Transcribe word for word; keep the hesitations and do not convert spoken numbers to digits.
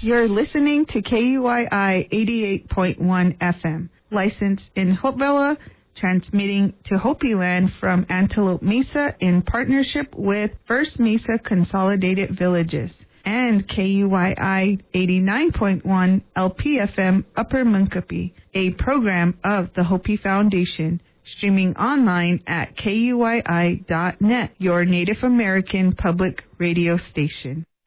You're listening to K U I I eighty-eight point one F M, licensed in Hopevilla, transmitting to Hopi Land from Antelope Mesa in partnership with First Mesa Consolidated Villages, and K U I I eighty-nine point one L P F M Upper Munkapi, a program of the Hopi Foundation, streaming online at K U I I dot net, your Native American public radio station.